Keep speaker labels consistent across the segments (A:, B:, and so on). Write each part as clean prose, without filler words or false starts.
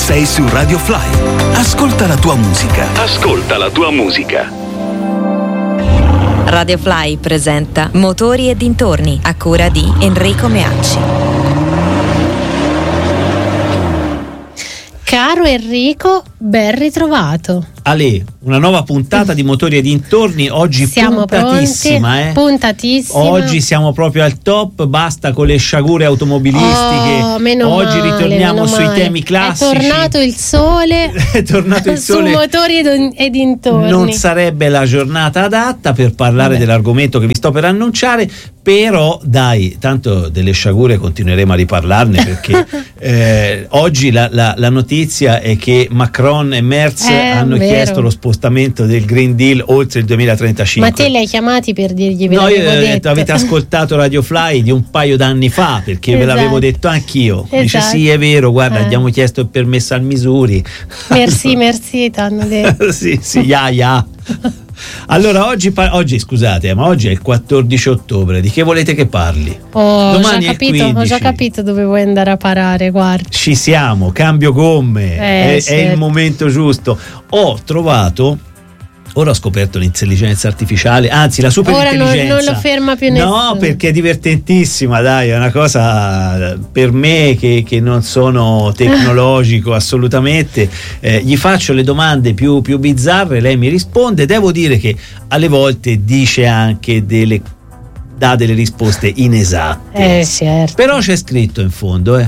A: sei su Radio Fly. Ascolta la tua musica. Ascolta la tua musica.
B: Radio Fly presenta Motori e dintorni, a cura di Enrico Meacci.
C: Caro Enrico, ben ritrovato.
D: Ale, una nuova puntata di Motori e dintorni, oggi
C: siamo
D: puntatissima,
C: pronti, puntatissima.
D: Oggi siamo proprio al top, basta con le sciagure automobilistiche. Oggi ritorniamo sui temi classici.
C: È tornato il sole.
D: È tornato il sole.
C: Su Motori e dintorni.
D: Non sarebbe la giornata adatta per parlare dell'argomento che vi sto per annunciare, però dai, tanto delle sciagure continueremo a riparlarne perché oggi la notizia è che Macron e Merz hanno chiesto lo spostamento del Green Deal oltre il 2035.
C: Ma te li hai chiamati per dirgli?
D: No, io ho detto, avete ascoltato Radio Fly di un paio d'anni fa, perché ve l'avevo detto anch'io. Dice sì, è vero, guarda, abbiamo chiesto il permesso al Missouri.
C: Merci, t'hanno detto.
D: sì, ya. Allora oggi scusate, ma oggi è il 14 ottobre, di che volete che parli? Domani è il 15.
C: Ho già capito dove vuoi andare a parare, guarda.
D: Ci siamo, cambio gomme, è il momento giusto. Ora ho scoperto l'intelligenza artificiale, anzi la superintelligenza.
C: Ora non lo ferma più nessuno.
D: No, perché è divertentissima, dai, è una cosa per me che non sono tecnologico assolutamente. Gli faccio le domande più bizzarre, lei mi risponde. Devo dire che alle volte dice anche dà delle risposte inesatte.
C: Certo.
D: Però c'è scritto in fondo,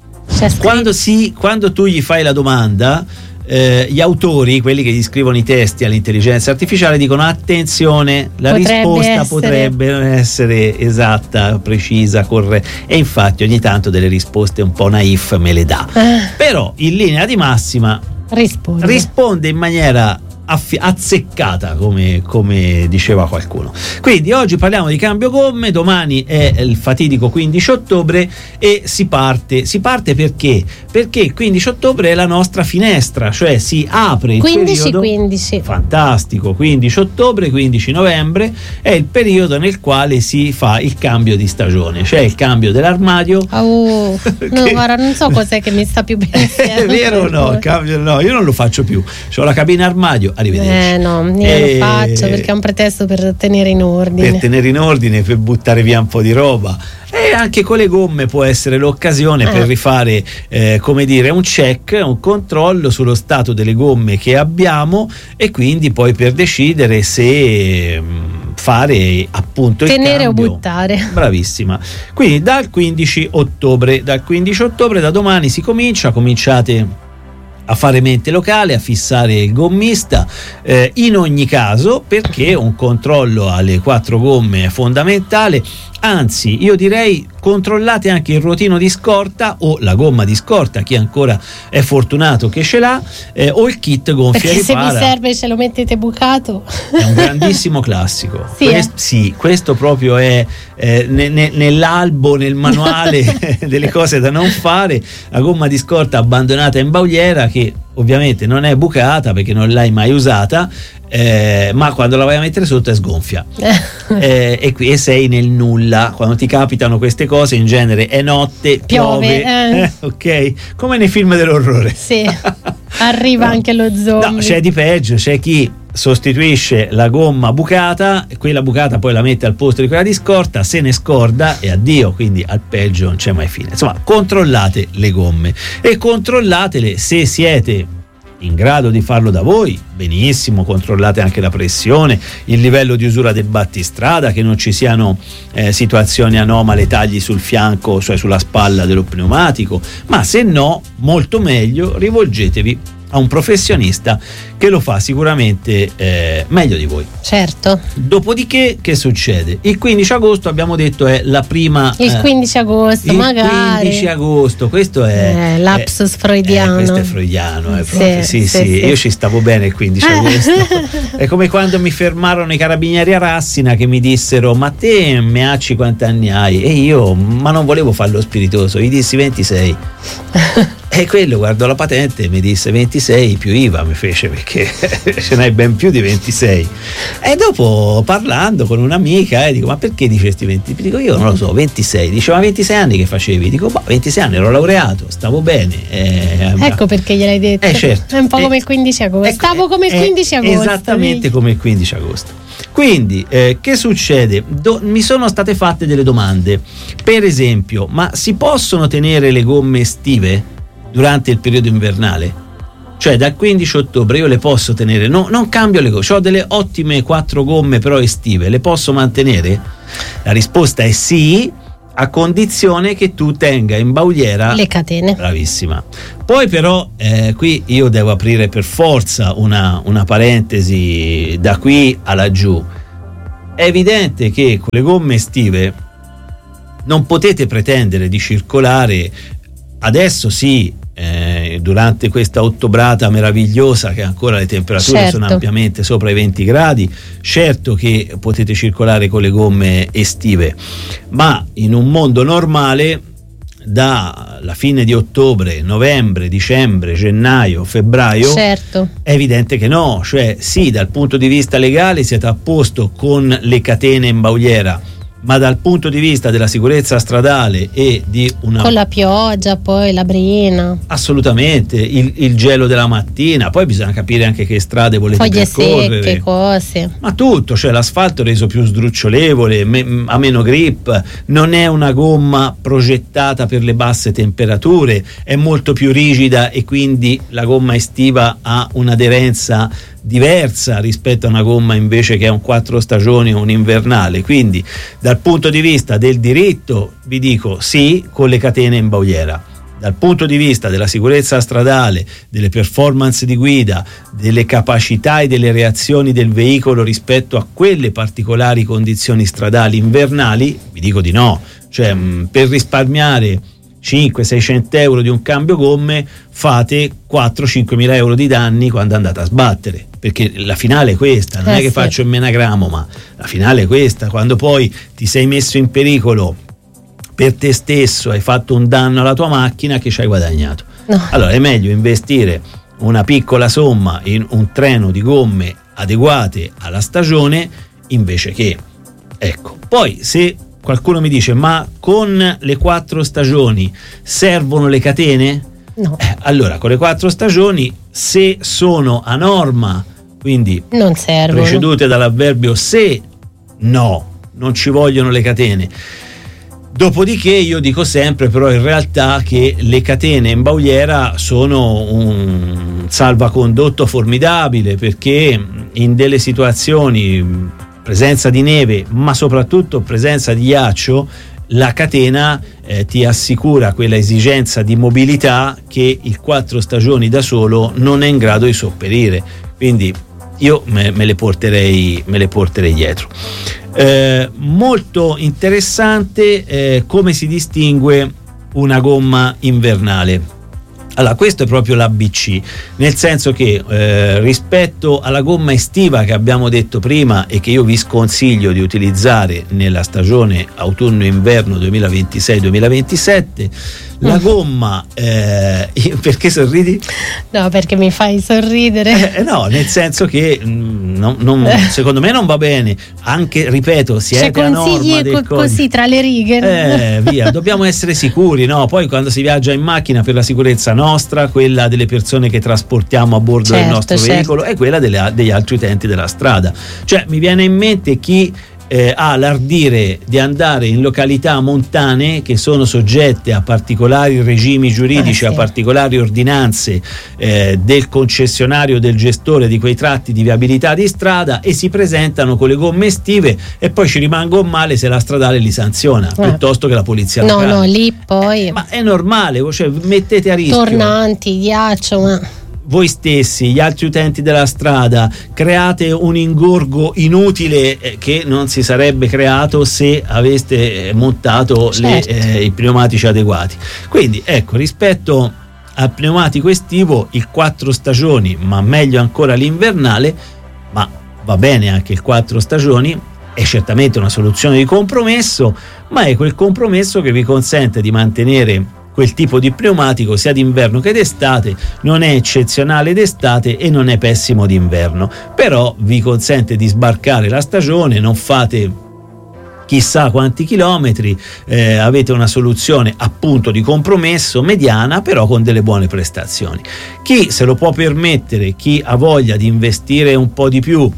D: Quando tu gli fai la domanda, gli autori, quelli che gli scrivono i testi all'intelligenza artificiale, dicono attenzione, risposta potrebbe essere esatta, precisa, corretta, e infatti ogni tanto delle risposte un po' naif me le dà, però in linea di massima risponde in maniera azzeccata, come diceva qualcuno. Quindi oggi parliamo di cambio gomme, domani è il fatidico 15 ottobre e si parte perché il 15 ottobre è la nostra finestra, cioè si apre il
C: 15
D: fantastico, 15 ottobre 15 novembre è il periodo nel quale si fa il cambio di stagione, cioè il cambio dell'armadio.
C: No, guarda, non so cos'è che mi sta più bene.
D: È vero o no? No, io non lo faccio più, c'ho la cabina armadio. Arrivederci.
C: No, io lo faccio perché è un pretesto per tenere in ordine.
D: Per buttare via un po' di roba. E anche con le gomme può essere l'occasione per rifare un check, un controllo sullo stato delle gomme che abbiamo, e quindi poi per decidere se fare appunto
C: tenere
D: il cambio
C: o buttare.
D: Bravissima. Quindi dal 15 ottobre, da domani cominciate a fare mente locale, a fissare il gommista, in ogni caso, perché un controllo alle 4 gomme è fondamentale. Anzi, io direi controllate anche il ruotino di scorta o la gomma di scorta, chi ancora è fortunato che ce l'ha, o il kit gonfia e ripara.
C: Se vi serve ce lo mettete bucato.
D: È un grandissimo classico. Questo proprio è nell'albo, nel manuale delle cose da non fare. La gomma di scorta abbandonata in bauliera, che ovviamente non è bucata perché non l'hai mai usata, ma quando la vai a mettere sotto è sgonfia. E sei nel nulla. Quando ti capitano queste cose, in genere è notte, piove. Ok, come nei film dell'orrore.
C: Sì, arriva anche lo zombie.
D: No, c'è di peggio, c'è chi sostituisce la gomma bucata, quella bucata poi la mette al posto di quella di scorta, se ne scorda e addio, quindi al peggio non c'è mai fine. Insomma, controllate le gomme e controllatele se siete in grado di farlo da voi, benissimo, controllate anche la pressione, il livello di usura del battistrada, che non ci siano situazioni anomale, tagli sul fianco, cioè sulla spalla dello pneumatico, ma se no, molto meglio, rivolgetevi a un professionista che lo fa sicuramente meglio di voi.
C: Certo.
D: Dopodiché che succede? Il 15 agosto abbiamo detto è la prima.
C: Il 15 agosto, magari.
D: Il 15 agosto, questo è
C: lapsus freudiano.
D: Questo è freudiano, sì. Io ci stavo bene il 15 agosto. È come quando mi fermarono i carabinieri a Rassina che mi dissero: ma te Meacci quanti anni hai? E io, ma non volevo farlo spiritoso, gli dissi 26. E quello guardò la patente e mi disse 26 più IVA, mi fece, perché ce n'hai ben più di 26. E dopo, parlando con un'amica, dico: ma perché dici questi 20? Dico: io non lo so, 26. Dice: ma 26 anni che facevi? Dico: 26 anni, ero laureato, stavo bene.
C: Ecco perché gliel'hai detto.
D: Certo.
C: È un po' come il 15 agosto. Stavo come il 15 agosto.
D: Esattamente come il 15 agosto. Quindi, che succede? Mi sono state fatte delle domande. Per esempio, ma si possono tenere le gomme estive durante il periodo invernale? Cioè, dal 15 ottobre io le posso tenere, non cambio le gomme, ho delle ottime 4 gomme però estive, le posso mantenere? La risposta è sì, a condizione che tu tenga in bauliera
C: le catene.
D: Bravissima. Poi però qui io devo aprire per forza una parentesi da qui a laggiù. È evidente che con le gomme estive non potete pretendere di circolare adesso, sì, durante questa ottobrata meravigliosa, che ancora le temperature sono ampiamente sopra i 20 gradi, certo che potete circolare con le gomme estive, ma in un mondo normale, dalla fine di ottobre, novembre, dicembre, gennaio, febbraio,
C: certo,
D: è evidente che no. Cioè sì, dal punto di vista legale siete a posto con le catene in bauliera, ma dal punto di vista della sicurezza stradale e di una...
C: con la pioggia, poi la brina,
D: assolutamente, il gelo della mattina, poi bisogna capire anche che strade volete
C: foglie
D: percorrere,
C: secche, cose, ma
D: tutto, cioè l'asfalto è reso più sdrucciolevole, ha meno grip, non è una gomma progettata per le basse temperature, è molto più rigida e quindi la gomma estiva ha un'aderenza diversa rispetto a una gomma invece che è un 4 stagioni o un invernale. Quindi dal punto di vista del diritto vi dico sì, con le catene in bauliera. Dal punto di vista della sicurezza stradale, delle performance di guida, delle capacità e delle reazioni del veicolo rispetto a quelle particolari condizioni stradali invernali, vi dico di no. Cioè, per risparmiare 500-600 euro di un cambio gomme fate 4-5 mila euro di danni quando andate a sbattere, perché la finale è questa, non è che faccio il menagramo, ma la finale è questa. Quando poi ti sei messo in pericolo per te stesso, hai fatto un danno alla tua macchina, che ci hai guadagnato? No. Allora è meglio investire una piccola somma in un treno di gomme adeguate alla stagione invece che, ecco. Poi se qualcuno mi dice: ma con le 4 stagioni servono le catene?
C: No.
D: Allora, con le 4 stagioni, se sono a norma, quindi
C: non servono,
D: precedute dall'avverbio se, no, non ci vogliono le catene. Dopodiché io dico sempre però in realtà che le catene in bauliera sono un salvacondotto formidabile, perché in delle situazioni, presenza di neve ma soprattutto presenza di ghiaccio, la catena ti assicura quella esigenza di mobilità che il 4 stagioni da solo non è in grado di sopperire. Quindi io me le porterei dietro. Molto interessante come si distingue una gomma invernale. Allora, questo è proprio l'ABC, nel senso che rispetto alla gomma estiva che abbiamo detto prima e che io vi sconsiglio di utilizzare nella stagione autunno-inverno 2026-2027, la gomma perché sorridi?
C: No, perché mi fai sorridere.
D: No, nel senso che secondo me non va bene. Anche, ripeto, siete a norma del
C: così tra le righe.
D: Via, dobbiamo essere sicuri, no? Poi quando si viaggia in macchina, per la sicurezza nostra, quella delle persone che trasportiamo a bordo del nostro veicolo e quella degli altri utenti della strada. Cioè, mi viene in mente chi ha l'ardire di andare in località montane che sono soggette a particolari regimi giuridici, a particolari ordinanze del concessionario, del gestore di quei tratti di viabilità di strada, e si presentano con le gomme estive e poi ci rimangono male se la stradale li sanziona piuttosto che la polizia locale.
C: No, lì poi
D: ma è normale, cioè mettete a rischio
C: tornanti, ghiaccio,
D: voi stessi, gli altri utenti della strada, create un ingorgo inutile che non si sarebbe creato se aveste montato i pneumatici adeguati. Quindi ecco, rispetto al pneumatico estivo, il 4 stagioni, ma meglio ancora l'invernale, ma va bene anche il 4 stagioni, è certamente una soluzione di compromesso, ma è quel compromesso che vi consente di mantenere quel tipo di pneumatico sia d'inverno che d'estate, non è eccezionale d'estate e non è pessimo d'inverno, però vi consente di sbarcare la stagione, non fate chissà quanti chilometri, avete una soluzione appunto di compromesso mediana, però con delle buone prestazioni. Chi se lo può permettere, chi ha voglia di investire un po' di più,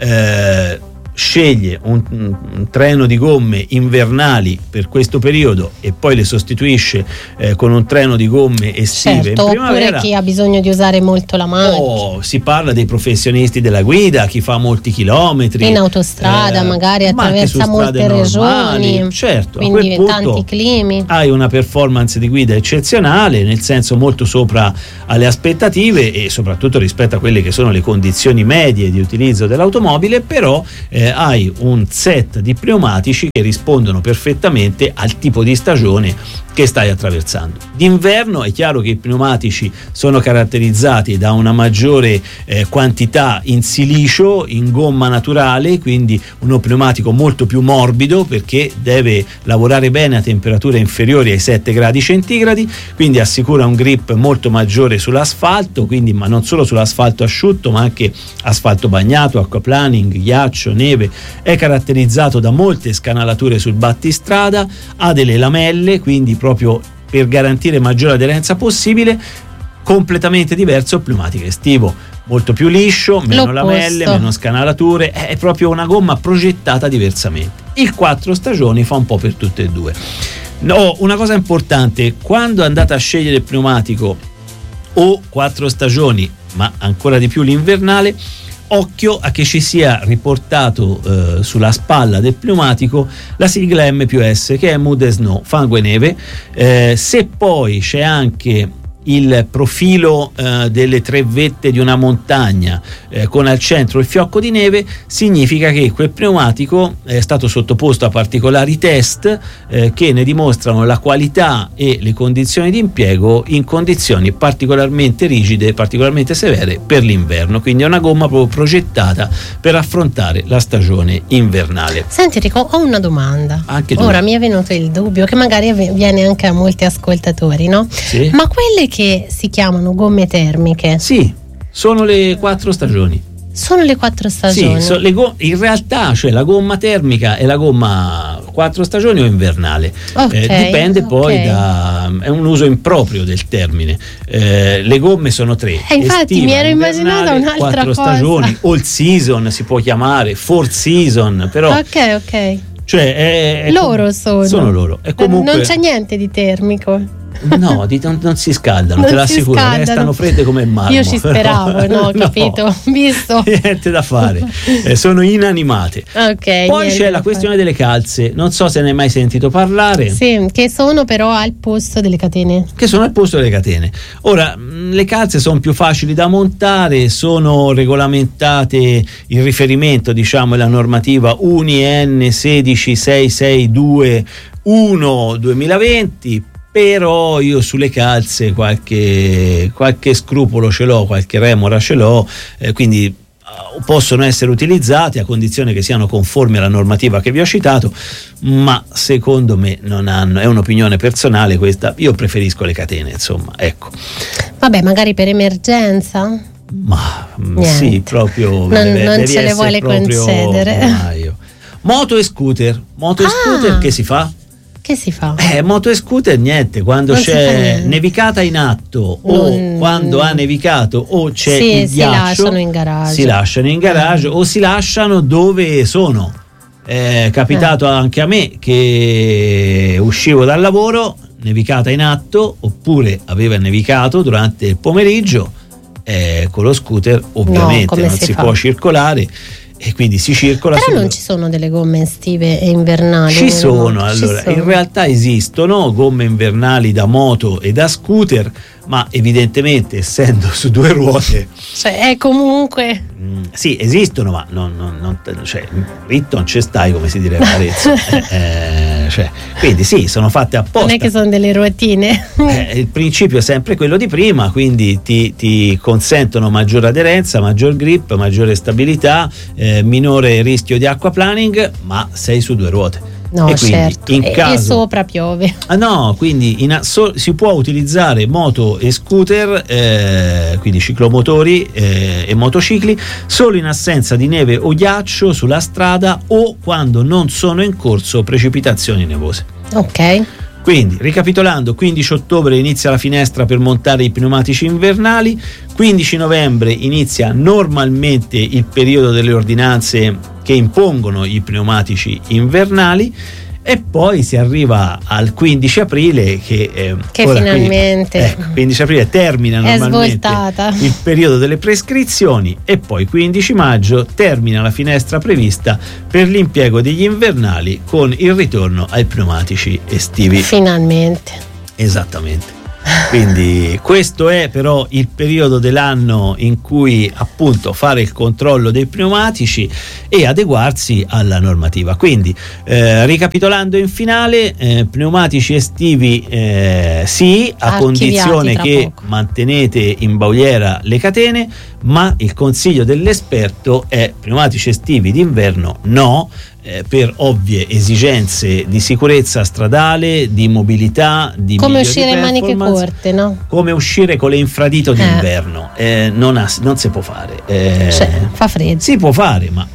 D: sceglie un treno di gomme invernali per questo periodo e poi le sostituisce con un treno di gomme estive,
C: certo,
D: in primavera.
C: Oppure chi ha bisogno di usare molto la macchina.
D: Si parla dei professionisti della guida, chi fa molti chilometri
C: in autostrada, magari attraversa molte regioni,
D: certo,
C: quindi tanti climi.
D: Hai una performance di guida eccezionale, nel senso molto sopra alle aspettative e soprattutto rispetto a quelle che sono le condizioni medie di utilizzo dell'automobile, però hai un set di pneumatici che rispondono perfettamente al tipo di stagione che stai attraversando. D'inverno è chiaro che i pneumatici sono caratterizzati da una maggiore quantità in silicio, in gomma naturale, quindi uno pneumatico molto più morbido perché deve lavorare bene a temperature inferiori ai 7 gradi centigradi, quindi assicura un grip molto maggiore sull'asfalto, quindi ma non solo sull'asfalto asciutto ma anche asfalto bagnato, acquaplaning, ghiaccio, neve. È caratterizzato da molte scanalature sul battistrada, ha delle lamelle, quindi proprio per garantire maggiore aderenza possibile. Completamente diverso il pneumatico estivo, molto più liscio, meno lamelle, meno scanalature, è proprio una gomma progettata diversamente. Il 4 stagioni fa un po' per tutte e due. No, una cosa importante, quando andate a scegliere il pneumatico o 4 stagioni, ma ancora di più l'invernale, occhio a che ci sia riportato sulla spalla del pneumatico la sigla M+S, che è Mud and Snow, fango e neve. Se poi c'è anche il profilo delle 3 vette di una montagna con al centro il fiocco di neve, significa che quel pneumatico è stato sottoposto a particolari test che ne dimostrano la qualità e le condizioni di impiego in condizioni particolarmente rigide, particolarmente severe per l'inverno, quindi è una gomma proprio progettata per affrontare la stagione invernale.
C: Senti Enrico, ho una domanda.
D: Anche tu.
C: Ora mi è venuto il dubbio che magari viene anche a molti ascoltatori, no?
D: Sì?
C: Ma quelle che si chiamano gomme termiche,
D: sì, sono le 4 stagioni.
C: Sono le 4 stagioni.
D: Sì, in realtà, cioè la gomma termica è la gomma 4 stagioni o invernale. Dipende poi è un uso improprio del termine. Le gomme sono 3.
C: Infatti
D: estiva,
C: mi ero immaginata un'altra
D: 4
C: cosa.
D: stagioni, all season si può chiamare, four season, però
C: Ok.
D: cioè
C: loro sono
D: loro. E comunque
C: non c'è niente di termico.
D: No, non si scaldano, te l'assicuro, restano fredde come il marmo.
C: Io ci speravo, no, capito? Visto?
D: Niente da fare, sono inanimate.
C: Ok.
D: Poi c'è la questione delle calze, non so se ne hai mai sentito parlare.
C: Sì, che sono però al posto delle catene.
D: Ora, le calze sono più facili da montare, sono regolamentate, il riferimento diciamo è la normativa UNI-N 16662 1/2020. Però io sulle calze qualche scrupolo ce l'ho, qualche remora ce l'ho, quindi possono essere utilizzate a condizione che siano conformi alla normativa che vi ho citato, ma secondo me non hanno, è un'opinione personale questa, io preferisco le catene, insomma, ecco.
C: Vabbè, magari per emergenza?
D: Ma sì, proprio
C: non ce le vuole concedere.
D: Moto e scooter che si fa?
C: Che si fa?
D: Moto e scooter niente, quando non c'è nevicata in atto o quando ha nevicato o c'è il ghiaccio, si lasciano in garage o si lasciano dove sono. È capitato anche a me che uscivo dal lavoro, nevicata in atto, oppure aveva nevicato durante il pomeriggio, con lo scooter ovviamente non si può circolare. E quindi si circola.
C: Però non ci sono delle gomme estive e invernali?
D: Ci sono. In realtà esistono gomme invernali da moto e da scooter, ma evidentemente essendo su 2 ruote,
C: cioè è comunque
D: sì, esistono, ma cioè ritto non ci stai, come si direbbe a Arezzo. Cioè, quindi sì, sono fatte apposta.
C: Non è che sono delle ruotine.
D: Il principio è sempre quello di prima, quindi ti consentono maggiore aderenza, maggior grip, maggiore stabilità, minore rischio di acquaplaning, ma sei su 2 ruote.
C: No,
D: e quindi,
C: certo, e sopra piove.
D: No, quindi si può utilizzare moto e scooter, quindi ciclomotori e motocicli, solo in assenza di neve o ghiaccio sulla strada o quando non sono in corso precipitazioni nevose.
C: Ok.
D: Quindi, ricapitolando, 15 ottobre inizia la finestra per montare i pneumatici invernali, 15 novembre inizia normalmente il periodo delle ordinanze che impongono i pneumatici invernali e poi si arriva al 15 aprile che
C: finalmente
D: 15 aprile termina normalmente il periodo delle prescrizioni e poi 15 maggio termina la finestra prevista per l'impiego degli invernali con il ritorno ai pneumatici estivi.
C: Finalmente.
D: Esattamente. Quindi questo è però il periodo dell'anno in cui appunto fare il controllo dei pneumatici e adeguarsi alla normativa. Quindi ricapitolando in finale, pneumatici estivi sì, a condizione che mantenete in bauliera le catene, ma il consiglio dell'esperto è pneumatici estivi d'inverno no, per ovvie esigenze di sicurezza stradale, di mobilità, di
C: come uscire in maniche corte, no?
D: Come uscire con le infradito d'inverno, non si può fare.
C: Fa freddo.
D: Si può fare, ma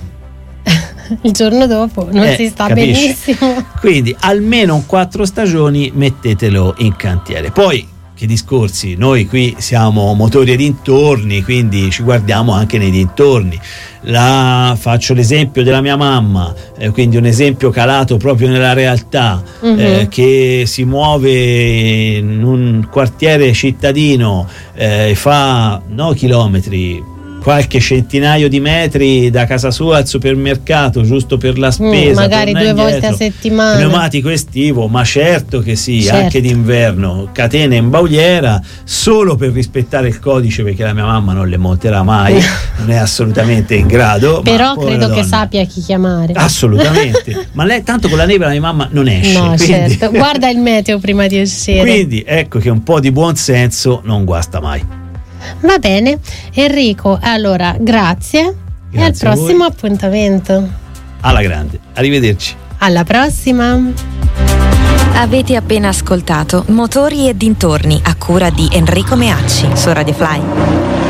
C: il giorno dopo non si sta benissimo.
D: Quindi almeno 4 stagioni mettetelo in cantiere. Poi che discorsi, noi qui siamo motori e dintorni, quindi ci guardiamo anche nei dintorni. Faccio l'esempio della mia mamma, quindi un esempio calato proprio nella realtà, che si muove in un quartiere cittadino, fa chilometri, qualche centinaio di metri da casa sua al supermercato, giusto per la spesa,
C: magari 2 volte a settimana,
D: pneumatico estivo, ma certo che sì, certo. Anche d'inverno, catene in bauliera, solo per rispettare il codice, perché la mia mamma non le monterà mai, non è assolutamente in grado,
C: però credo che sappia chi chiamare,
D: assolutamente. Ma lei tanto con la neve la mia mamma non esce,
C: no,
D: quindi...
C: certo. Guarda il meteo prima di uscire,
D: quindi ecco che un po' di buon senso non guasta mai.
C: Va bene Enrico, allora grazie e al prossimo appuntamento.
D: Alla grande, arrivederci.
C: Alla prossima.
B: Avete appena ascoltato Motori e dintorni a cura di Enrico Meacci su Radio Fly.